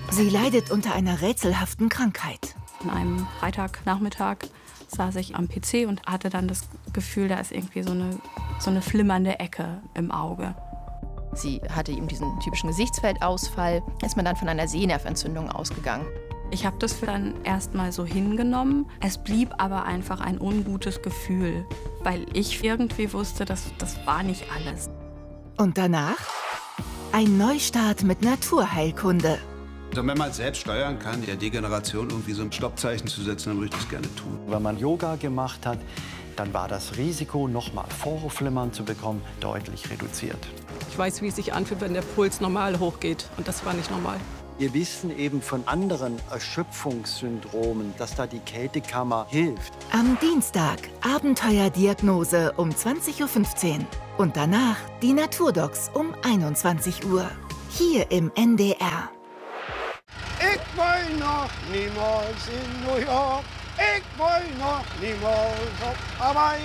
Sie leidet unter einer rätselhaften Krankheit. An einem Freitagnachmittag saß ich am PC und hatte dann das Gefühl, da ist irgendwie so eine flimmernde Ecke im Auge. Sie hatte eben diesen typischen Gesichtsfeldausfall. Ist man dann von einer Sehnerventzündung ausgegangen. Ich habe das dann erstmal so hingenommen. Es blieb aber einfach ein ungutes Gefühl, weil ich irgendwie wusste, das war nicht alles. Und danach ein Neustart mit Naturheilkunde. Also wenn man es selbst steuern kann, der Degeneration irgendwie so ein Stoppzeichen zu setzen, dann würde ich das gerne tun. Wenn man Yoga gemacht hat, dann war das Risiko, nochmal Vorhofflimmern zu bekommen, deutlich reduziert. Ich weiß, wie es sich anfühlt, wenn der Puls normal hochgeht. Und das war nicht normal. Wir wissen eben von anderen Erschöpfungssyndromen, dass da die Kältekammer hilft. Am Dienstag Abenteuerdiagnose um 20:15 Uhr. Und danach die Naturdocs um 21 Uhr. Hier im NDR. Ich will noch niemals in New York. Ich will noch niemals auf Hawaii.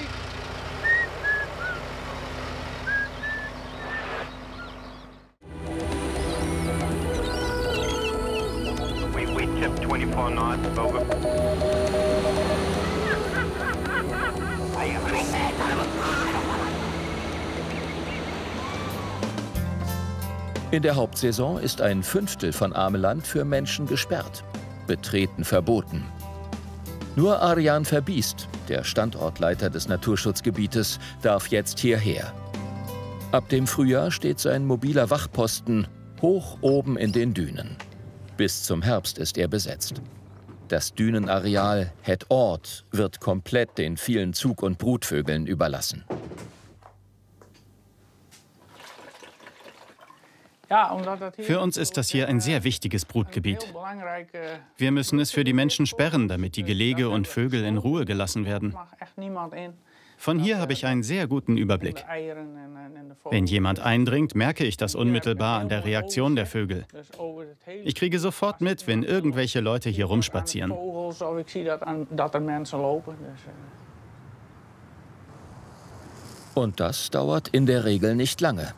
We tip 24 knots, over. In der Hauptsaison ist ein Fünftel von Ameland für Menschen gesperrt. Betreten verboten. Nur Arjan Verbiest, der Standortleiter des Naturschutzgebietes, darf jetzt hierher. Ab dem Frühjahr steht sein mobiler Wachposten hoch oben in den Dünen. Bis zum Herbst ist er besetzt. Das Dünenareal Het Oord wird komplett den vielen Zug- und Brutvögeln überlassen. Für uns ist das hier ein sehr wichtiges Brutgebiet. Wir müssen es für die Menschen sperren, damit die Gelege und Vögel in Ruhe gelassen werden. Von hier habe ich einen sehr guten Überblick. Wenn jemand eindringt, merke ich das unmittelbar an der Reaktion der Vögel. Ich kriege sofort mit, wenn irgendwelche Leute hier rumspazieren. Und das dauert in der Regel nicht lange.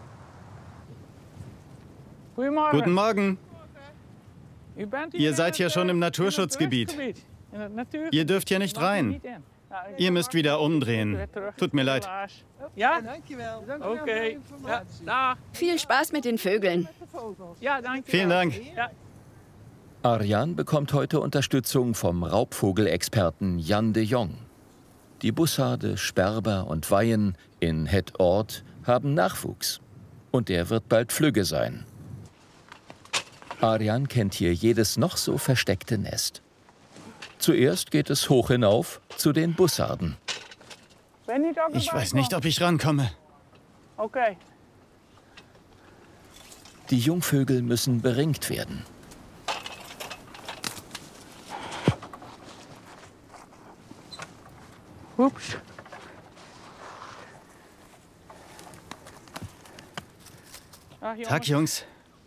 Guten Morgen. Ihr seid hier schon im Naturschutzgebiet. Ihr dürft hier nicht rein. Ihr müsst wieder umdrehen. Tut mir leid. Ja? Okay. Ja, viel Spaß mit den Vögeln. Ja, danke. Vielen Dank. Ja. Arjan bekommt heute Unterstützung vom Raubvogelexperten Jan de Jong. Die Bussarde, Sperber und Weihen in Het Oord haben Nachwuchs. Und der wird bald flügge sein. Arjan kennt hier jedes noch so versteckte Nest. Zuerst geht es hoch hinauf zu den Bussarden. Ich weiß nicht, ob ich rankomme. Okay. Die Jungvögel müssen beringt werden. Ups. Tag, Jungs.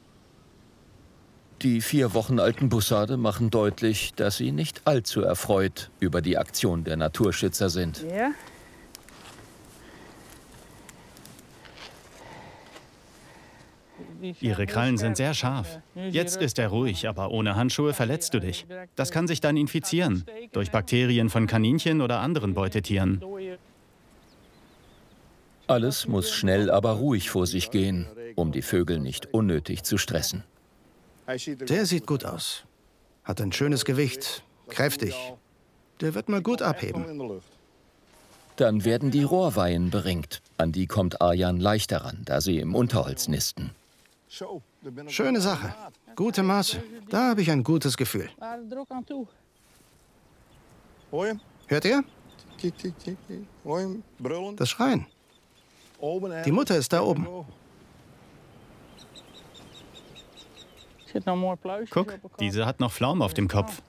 Die 4 Wochen alten Bussarde machen deutlich, dass sie nicht allzu erfreut über die Aktion der Naturschützer sind. Ja. Ihre Krallen sind sehr scharf. Jetzt ist er ruhig, aber ohne Handschuhe verletzt du dich. Das kann sich dann infizieren. Durch Bakterien von Kaninchen oder anderen Beutetieren. Alles muss schnell, aber ruhig vor sich gehen, um die Vögel nicht unnötig zu stressen. Der sieht gut aus. Hat ein schönes Gewicht, kräftig. Der wird mal gut abheben. Dann werden die Rohrweihen beringt. An die kommt Arjan leicht heran, da sie im Unterholz nisten. Schöne Sache. Gute Maße. Da habe ich ein gutes Gefühl. Hört ihr? Das Schreien. Die Mutter ist da oben. Guck, diese hat noch Pflaumen auf dem Kopf.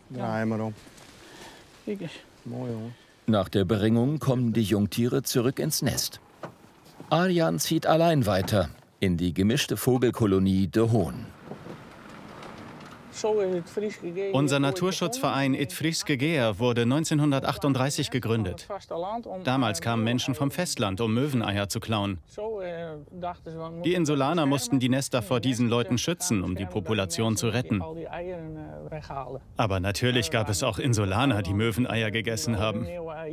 Nach der Beringung kommen die Jungtiere zurück ins Nest. Arjan zieht allein weiter in die gemischte Vogelkolonie De Hoon. Unser Naturschutzverein Het Frieske Geer wurde 1938 gegründet. Damals kamen Menschen vom Festland, um Möweneier zu klauen. Die Insulaner mussten die Nester vor diesen Leuten schützen, um die Population zu retten. Aber natürlich gab es auch Insulaner, die Möweneier gegessen haben.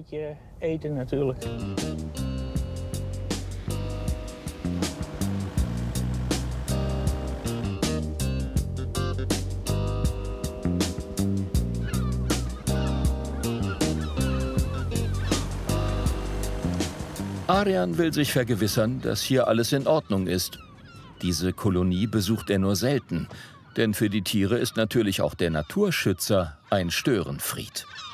Arian will sich vergewissern, dass hier alles in Ordnung ist. Diese Kolonie besucht er nur selten, denn für die Tiere ist natürlich auch der Naturschützer ein Störenfried.